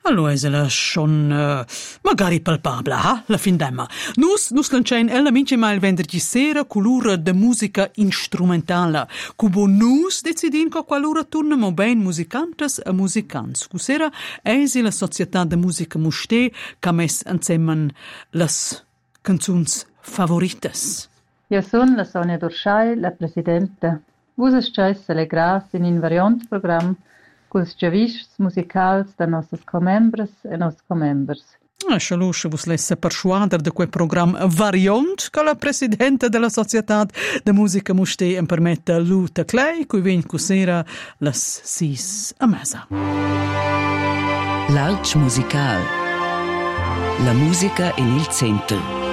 Allora, è schon magari palpabile, la fin d'emma. Nus lanciamo ella mince mai il venerdì sera colura de musica strumentale. Cubo nus decidin co qualura tornamo ben musicantes e musicants. Cusera eisi la società de musica muste ca mes insieme las canzuns favorites. Io sono la Sonia Dorschai, la presidente. Vus scelse le gras in invariant program cus giavists musicals da nostres comembres e nos comembers. Schalusche vus lesse persuader de quel program variant che la presidente della società de musica muste in permette Luta Clay, cui vien cusera las 6 a mesa. L'Alch musical. La musica in il centro.